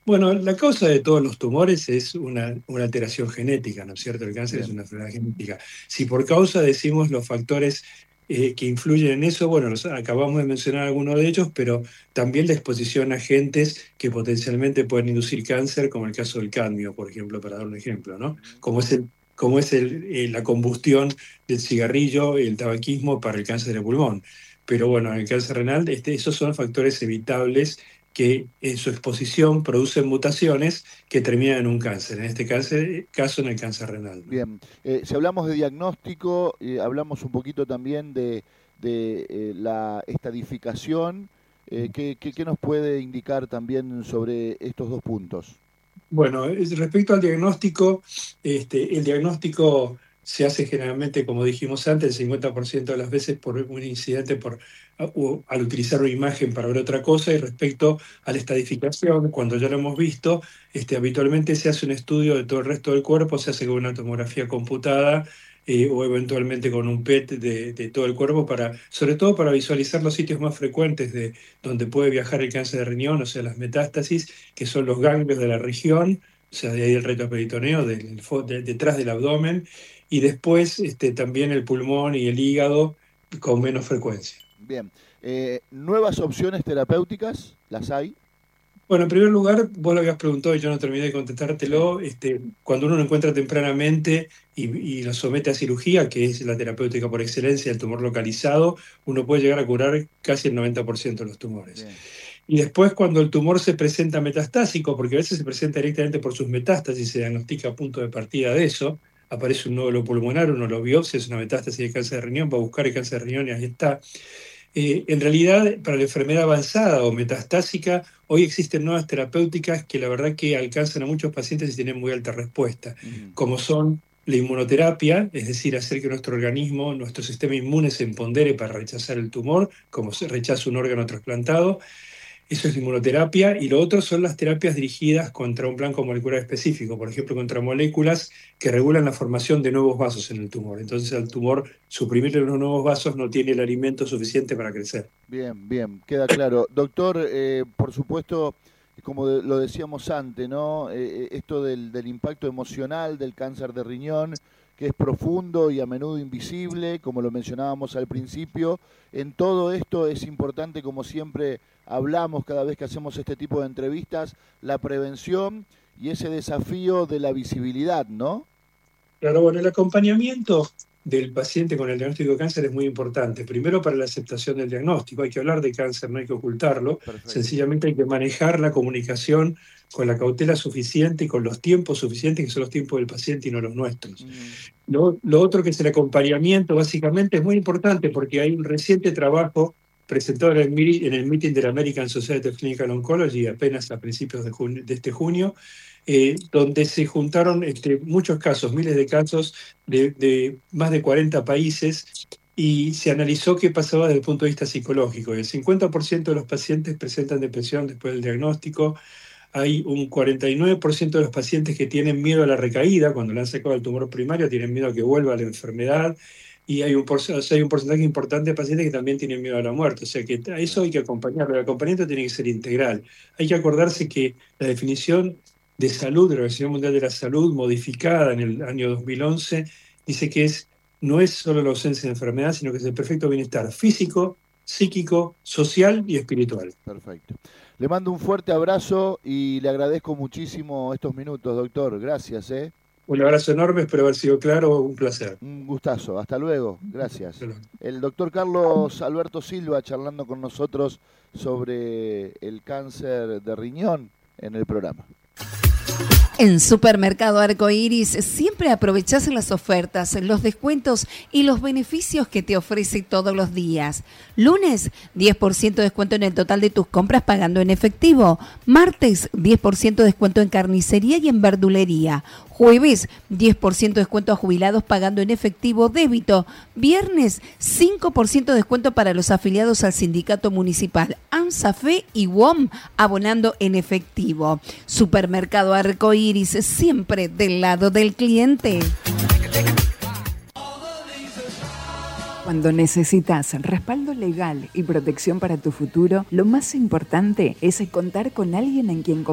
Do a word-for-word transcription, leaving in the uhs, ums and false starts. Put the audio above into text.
Bueno, la causa de todos los tumores es una, una alteración genética, ¿no es cierto? El cáncer es Bien. una enfermedad genética. Si por causa decimos los factores eh, que influyen en eso, bueno, los, acabamos de mencionar algunos de ellos, pero también la exposición a agentes que potencialmente pueden inducir cáncer, como el caso del cadmio, por ejemplo, para dar un ejemplo, ¿no? Ujú. Como es, el, como es el, eh, la combustión del cigarrillo y el tabaquismo para el cáncer de pulmón. Pero bueno, en el cáncer renal, este, esos son factores evitables que en su exposición producen mutaciones que terminan en un cáncer, en este cáncer, caso en el cáncer renal, ¿no? Bien, eh, si hablamos de diagnóstico, eh, hablamos un poquito también de, de, eh, la estadificación. Eh, ¿qué, qué- qué nos puede indicar también sobre estos dos puntos? Bueno, es- respecto al diagnóstico, este, el diagnóstico se hace generalmente, como dijimos antes, el cincuenta por ciento de las veces por un incidente por, o al utilizar una imagen para ver otra cosa, y respecto a la estadificación, cuando ya lo hemos visto, este, habitualmente se hace un estudio de todo el resto del cuerpo, se hace con una tomografía computada eh, o eventualmente con un P E T de, de todo el cuerpo, para, sobre todo para visualizar los sitios más frecuentes de donde puede viajar el cáncer de riñón, o sea, las metástasis, que son los ganglios de la región, o sea, de ahí el retroperitoneo, del, fo- de- detrás del abdomen, y después este, también el pulmón y el hígado con menos frecuencia. Bien, eh, nuevas opciones terapéuticas, ¿las hay? Bueno, en primer lugar, vos lo habías preguntado y yo no terminé de Sí. contestártelo. Este, cuando uno lo encuentra tempranamente y, y lo somete a cirugía, que es la terapéutica por excelencia, el tumor localizado, uno puede llegar a curar casi el noventa por ciento de los tumores. Bien. Y después, cuando el tumor se presenta metastásico, porque a veces se presenta directamente por sus metástasis, se diagnostica a punto de partida de eso, aparece un nódulo pulmonar, uno lo biopsia, es una metástasis de cáncer de riñón, va a buscar el cáncer de riñón y ahí está. Eh, en realidad, para la enfermedad avanzada o metastásica, hoy existen nuevas terapéuticas que la verdad que alcanzan a muchos pacientes y tienen muy alta respuesta, Ujú. como son la inmunoterapia, es decir, hacer que nuestro organismo, nuestro sistema inmune se empodere para rechazar el tumor, como se rechaza un órgano trasplantado. Eso es la inmunoterapia. Y lo otro son las terapias dirigidas contra un blanco molecular específico, por ejemplo, contra moléculas que regulan la formación de nuevos vasos en el tumor. Entonces, al tumor suprimirle los nuevos vasos no tiene el alimento suficiente para crecer. Bien, bien, queda claro. Doctor, eh, por supuesto, como de- lo decíamos antes, ¿no? Eh, eh, esto del, del impacto emocional del cáncer de riñón, que es profundo y a menudo invisible, como lo mencionábamos al principio. En todo esto es importante, como siempre hablamos cada vez que hacemos este tipo de entrevistas, la prevención y ese desafío de la visibilidad, ¿no? Claro, bueno, el acompañamiento del paciente con el diagnóstico de cáncer es muy importante. Primero, para la aceptación del diagnóstico. Hay que hablar de cáncer, no hay que ocultarlo. Perfecto. Sencillamente hay que manejar la comunicación con la cautela suficiente y con los tiempos suficientes, que son los tiempos del paciente y no los nuestros. Ujú. Lo, lo otro que es el acompañamiento, básicamente, es muy importante porque hay un reciente trabajo presentado en el, mi- en el meeting de la American Society of Clinical Oncology apenas a principios de, junio- de este junio, eh, donde se juntaron este, muchos casos, miles de casos de, de más de cuarenta países, y se analizó qué pasaba desde el punto de vista psicológico. El cincuenta por ciento de los pacientes presentan depresión después del diagnóstico. Hay un cuarenta y nueve por ciento de los pacientes que tienen miedo a la recaída, cuando le han sacado el tumor primario, tienen miedo a que vuelva la enfermedad. Y hay un, por- o sea, hay un porcentaje importante de pacientes que también tienen miedo a la muerte. O sea que a eso Claro. hay que acompañarlo. El acompañamiento tiene que ser integral. Hay que acordarse que la definición de salud de la Organización Mundial de la Salud, modificada en el año dos mil once, dice que es, no es solo la ausencia de enfermedad, sino que es el perfecto bienestar físico, psíquico, social y espiritual. Perfecto. Le mando un fuerte abrazo y le agradezco muchísimo estos minutos, doctor. Gracias, ¿eh? Un abrazo enorme, espero haber sido claro, un placer. Un gustazo. Hasta luego. Gracias. Hasta El doctor Carlos Alberto Silva charlando con nosotros sobre el cáncer de riñón en el programa. En Supermercado Arcoiris siempre aprovechás las ofertas, los descuentos y los beneficios que te ofrece todos los días. Lunes, diez por ciento de descuento en el total de tus compras pagando en efectivo. Martes, diez por ciento de descuento en carnicería y en verdulería. Jueves, diez por ciento de descuento a jubilados pagando en efectivo débito. Viernes, cinco por ciento de descuento para los afiliados al sindicato municipal ANSAFE y W O M abonando en efectivo. Supermercado Arcoiris, siempre del lado del cliente. Cuando necesitas respaldo legal y protección para tu futuro, lo más importante es contar con alguien en quien